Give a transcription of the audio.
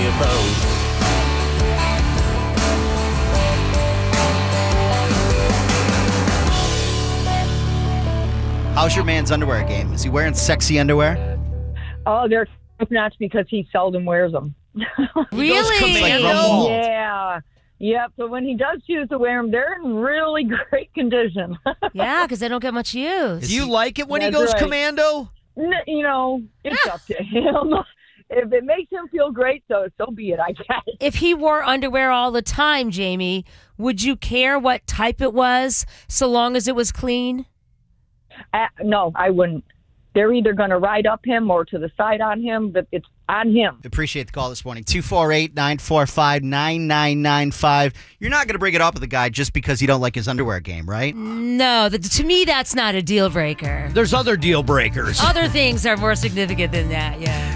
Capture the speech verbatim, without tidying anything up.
F O. How's your man's underwear game? Is he wearing sexy underwear? Oh, they're top-notch because he seldom wears them. Really? Like Rumble. Yeah. Yep. So when he does choose to wear them, they're in really great condition. Yeah, because they don't get much use. Do you like it when he That's goes right. commando? N- you know, it's up to him. If it makes him feel great, so so be it, I guess. If he wore underwear all the time, Jamie, would you care what type it was so long as it was clean? Uh, no, I wouldn't. They're either going to ride up him or to the side on him, but it's on him. Appreciate the call this morning. two four eight, nine four five, nine nine nine five. You're not going to bring it up with the guy just because you don't like his underwear game, right? No, the, to me, that's not a deal breaker. There's other deal breakers. Other things are more significant than that, yeah.